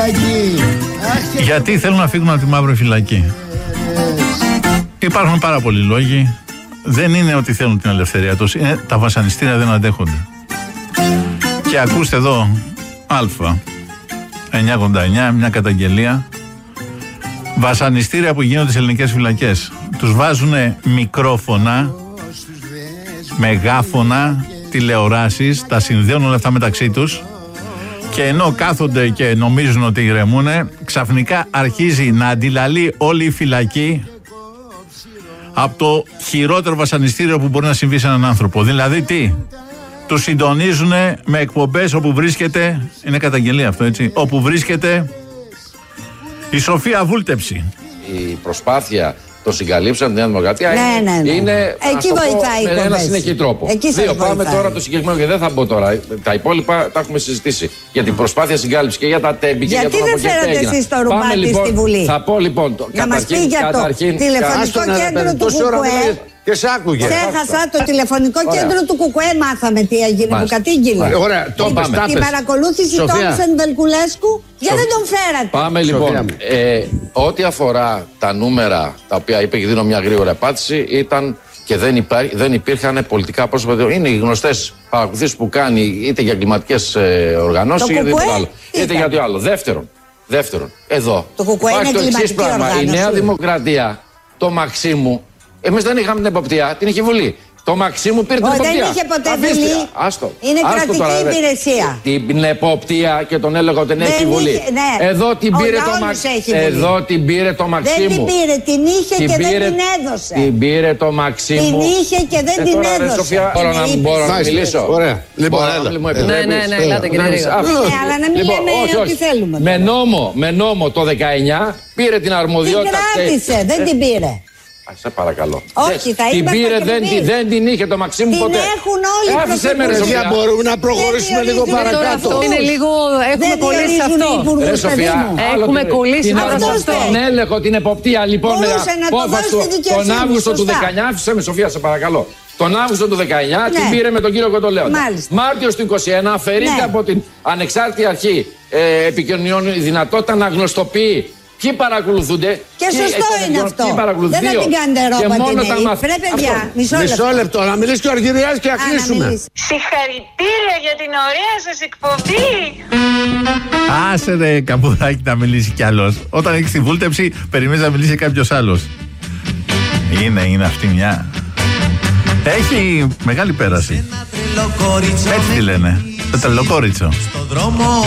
Γιατί θέλουν να φύγουν από τη μαύρη φυλακή? Υπάρχουν πάρα πολλοί λόγοι. Δεν είναι ότι θέλουν την ελευθερία τους, είναι τα βασανιστήρια δεν αντέχονται. Και ακούστε εδώ Α989, μια καταγγελία. Βασανιστήρια που γίνονται στις ελληνικές φυλακές. Τους βάζουν μικρόφωνα, μεγάφωνα, τηλεοράσεις, τα συνδέουν όλα αυτά μεταξύ τους και ενώ κάθονται και νομίζουν ότι ηρεμούνε, ξαφνικά αρχίζει να αντιλαλεί όλη η φυλακή από το χειρότερο βασανιστήριο που μπορεί να συμβεί σε έναν άνθρωπο. Δηλαδή τι? Τους συντονίζουν με εκπομπές όπου βρίσκεται, είναι καταγγελία αυτό έτσι, όπου βρίσκεται η Σοφία Βούλτεψη. Η προσπάθεια των συγκαλύψεων τη Νέα Δημοκρατία είναι εκεί βοηθάει με ένα συνεχή τρόπο. Δύο, πάμε τώρα το συγκεκριμένο και δεν θα μπω τώρα. Τα υπόλοιπα τα έχουμε συζητήσει. Για την προσπάθεια συγκάλυψη και για τα τέμπη και για τον αποκεντρικό. Γιατί δεν φέρατε εσείς το ρουμπάτι στη Βουλή? Θα πω λοιπόν. Να μας πει για το τηλεφωνικό κέντρο του ΚΚΕ. Και σε άκουγε. Ξέχασα το τηλεφωνικό κέντρο του ΚΚΕ, μάθαμε τι έγινε που κατήγγειλε. Ωραία, το πάμε. Την παρακολούθηση Τόμσεν Βελκουλέσκου, γιατί δεν τον φέρατε? Πάμε λοιπόν. Ό,τι αφορά τα νούμερα τα οποία είπε και δίνω μια γρήγορη απάντηση, ήταν και δεν υπήρχαν πολιτικά πρόσωπα. Είναι οι γνωστές παρακολουθήσεις που κάνει είτε για κλιματικές οργανώσεις είτε για άλλο. Είτε για το άλλο. Δεύτερον, εδώ υπάρχει το εξής πράγμα. Η Νέα Δημοκρατία, το Μαξίμου. Εμείς δεν είχαμε την εποπτεία, την είχε η Βουλή. Το Μαξίμου πήρε την εποπτεία. Δεν είχε ποτέ Βουλή. Είναι κρατική υπηρεσία. Την εποπτεία και τον έλεγα ότι δεν έχει η Βουλή. Εδώ την πήρε το Μαξίμου. Εδώ την πήρε το Μαξίμου. Δεν την πήρε, την είχε και δεν την έδωσε. Την πήρε το Μαξίμου. Την είχε και δεν την έδωσε. Μπορώ να μιλήσω? Ωραία. Λοιπόν, ναι, ελάτε κύριε Ρίγα. Αλλά να μην λέμε ό,τι θέλουμε. Με νόμο το 19 πήρε την αρμοδιότητα. Την κράτησε, δεν την πήρε. Σε παρακαλώ. Όχι, θα την πήρε, δεν την είχε το Μαξίμου ποτέ. Την έχουν όλοι. Άφησε με Σοφία. Μπορούμε να προχωρήσουμε λίγο παρακάτω. Αυτό είναι λίγο. Έχουμε κολλήσει αυτό. Έχουμε κολλήσει αυτό. Τον έλεγχο, την εποπτεία λοιπόν με απόφαση τον Αύγουστο του 19. Άφησε με Σοφία, σε παρακαλώ. Τον Αύγουστο του 19 την πήρε με τον κύριο Κοντολέοντα. Μάρτιος του 21 αφαιρείται από την ανεξάρτητη αρχή επικοινωνιών η δυνατότητα να γνωστοποιεί ποιοι παρακολουθούνται. Και σωστό είναι αυτό. Δεν θα την κάνετε ρόμπα. Πρέπει μισό λεπτό να μιλήσει και ο Αργυριάς και να κλείσουμε. Συγχαρητήρια για την ωραία σας εκπομπή. Άσε ρε Καπουδάκη να μιλήσει κι άλλος. Όταν έχεις τη βούλτεψη περιμένεις να μιλήσει κάποιος άλλος. Είναι αυτή μια. Έχει μεγάλη πέραση. Έτσι τη λένε. Το τρελοκόριτσο.